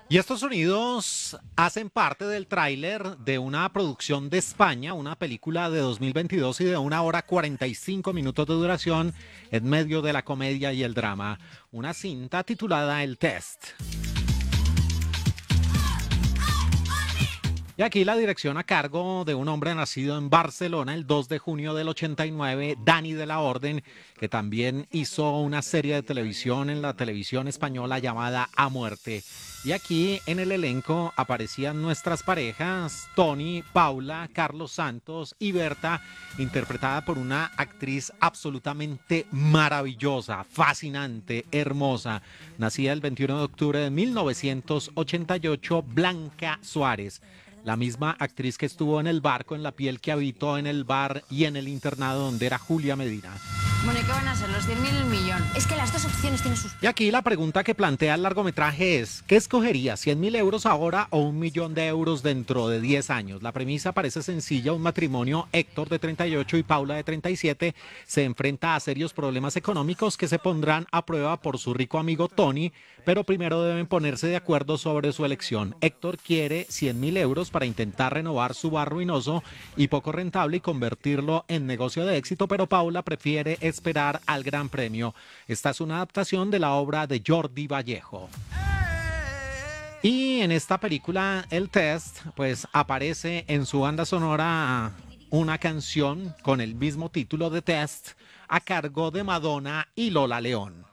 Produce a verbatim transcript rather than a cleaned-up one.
Y estos sonidos hacen parte del tráiler de una producción de España, una película de dos mil veintidós y de una hora cuarenta y cinco minutos de duración en medio de la comedia y el drama. Una cinta titulada El Test. Y aquí la dirección a cargo de un hombre nacido en Barcelona el dos de junio del ochenta y nueve, Dani de la Orden, que también hizo una serie de televisión en la televisión española llamada A Muerte. Y aquí en el elenco aparecían nuestras parejas, Tony, Paula, Carlos Santos y Berta, interpretada por una actriz absolutamente maravillosa, fascinante, hermosa. Nacida el veintiuno de octubre de mil novecientos ochenta y ocho, Blanca Suárez. La misma actriz que estuvo en El barco, en La piel que habitó, en El bar y en El internado, donde era Julia Medina. Bueno, ¿y qué van a ser? ¿Los cien mil, el millón? Es que las dos opciones tienen sus... Y aquí la pregunta que plantea el largometraje es, ¿qué escogería? ¿cien mil euros ahora o un millón de euros dentro de diez años? La premisa parece sencilla, un matrimonio, Héctor de treinta y ocho y Paula de treinta y siete, se enfrenta a serios problemas económicos que se pondrán a prueba por su rico amigo Tony, pero primero deben ponerse de acuerdo sobre su elección. Héctor quiere cien mil euros para intentar renovar su bar ruinoso y poco rentable y convertirlo en negocio de éxito, pero Paula prefiere esperar al gran premio. Esta es una adaptación de la obra de Jordi Vallejo. Y en esta película, El Test, pues aparece en su banda sonora una canción con el mismo título de Test a cargo de Madonna y Lola León.